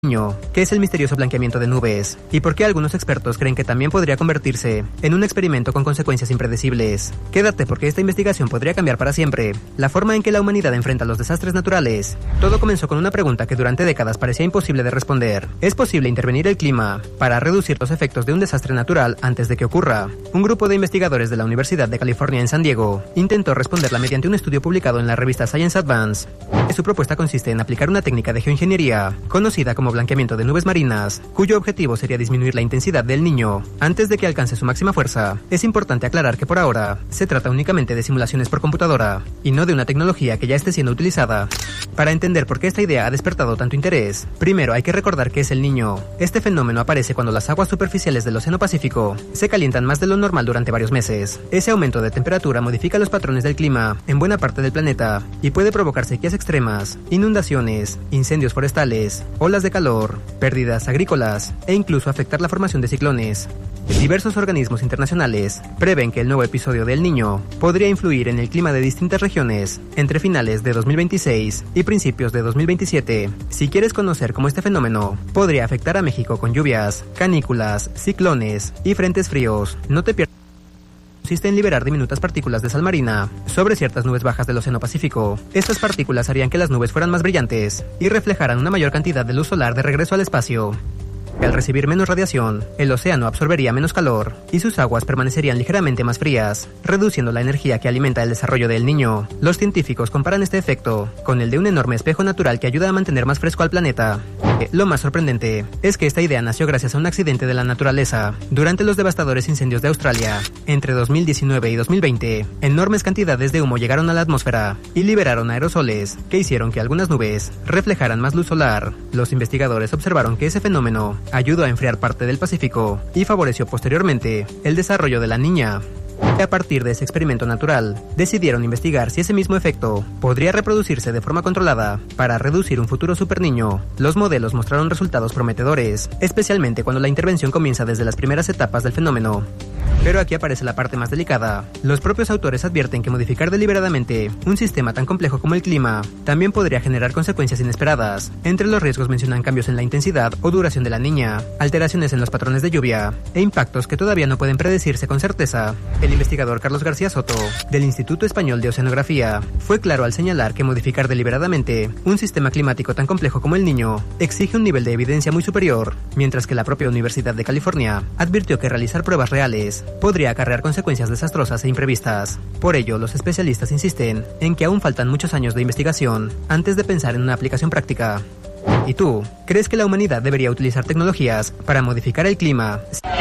¿Qué es el misterioso blanqueamiento de nubes? ¿Y por qué algunos expertos creen que también podría convertirse en un experimento con consecuencias impredecibles? Quédate porque esta investigación podría cambiar para siempre la forma en que la humanidad enfrenta los desastres naturales. Todo comenzó con una pregunta que durante décadas parecía imposible de responder. ¿Es posible intervenir el clima para reducir los efectos de un desastre natural antes de que ocurra? Un grupo de investigadores de la Universidad de California en San Diego intentó responderla mediante un estudio publicado en la revista Science Advance. Su propuesta consiste en aplicar una técnica de geoingeniería conocida como blanqueamiento de nubes marinas, cuyo objetivo sería disminuir la intensidad del Niño antes de que alcance su máxima fuerza. Es importante aclarar que por ahora se trata únicamente de simulaciones por computadora y no de una tecnología que ya esté siendo utilizada. Para entender por qué esta idea ha despertado tanto interés, primero hay que recordar qué es el Niño. Este fenómeno aparece cuando las aguas superficiales del Océano Pacífico se calientan más de lo normal durante varios meses. Ese aumento de temperatura modifica los patrones del clima en buena parte del planeta y puede provocar sequías extremas, inundaciones, incendios forestales, olas de calor, pérdidas agrícolas e incluso afectar la formación de ciclones. Diversos organismos internacionales prevén que el nuevo episodio del Niño podría influir en el clima de distintas regiones entre finales de 2026 y principios de 2027. Si quieres conocer cómo este fenómeno podría afectar a México con lluvias, canículas, ciclones y frentes fríos, no te pierdas. Consiste en liberar diminutas partículas de sal marina sobre ciertas nubes bajas del Océano Pacífico. Estas partículas harían que las nubes fueran más brillantes y reflejaran una mayor cantidad de luz solar de regreso al espacio. Al recibir menos radiación, el océano absorbería menos calor y sus aguas permanecerían ligeramente más frías, reduciendo la energía que alimenta el desarrollo del Niño. Los científicos comparan este efecto con el de un enorme espejo natural que ayuda a mantener más fresco al planeta. Lo más sorprendente es que esta idea nació gracias a un accidente de la naturaleza. Durante los devastadores incendios de Australia, entre 2019 y 2020, enormes cantidades de humo llegaron a la atmósfera y liberaron aerosoles que hicieron que algunas nubes reflejaran más luz solar. Los investigadores observaron que ese fenómeno ayudó a enfriar parte del Pacífico y favoreció posteriormente el desarrollo de la Niña. A partir de ese experimento natural, decidieron investigar si ese mismo efecto podría reproducirse de forma controlada para reducir un futuro superniño. Los modelos mostraron resultados prometedores, especialmente cuando la intervención comienza desde las primeras etapas del fenómeno. Pero aquí aparece la parte más delicada. Los propios autores advierten que modificar deliberadamente un sistema tan complejo como el clima también podría generar consecuencias inesperadas. Entre los riesgos mencionan cambios en la intensidad o duración de la Niña, alteraciones en los patrones de lluvia e impactos que todavía no pueden predecirse con certeza. El investigador Carlos García Soto, del Instituto Español de Oceanografía, fue claro al señalar que modificar deliberadamente un sistema climático tan complejo como el Niño exige un nivel de evidencia muy superior, mientras que la propia Universidad de California advirtió que realizar pruebas reales podría acarrear consecuencias desastrosas e imprevistas. Por ello, los especialistas insisten en que aún faltan muchos años de investigación antes de pensar en una aplicación práctica. ¿Y tú? ¿Crees que la humanidad debería utilizar tecnologías para modificar el clima?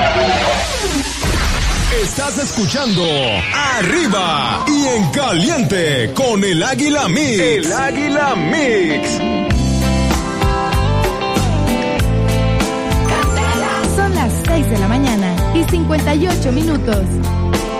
Estás escuchando Arriba y en Caliente con el Águila Mix. El Águila Mix. Son las 6 de la mañana y 58 minutos.